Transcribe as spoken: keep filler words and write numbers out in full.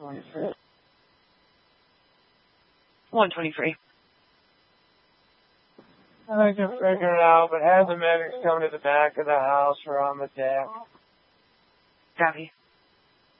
twenty-three. one twenty-three. I can figure it out, but have the medics come to the back of the house or on the deck. Copy.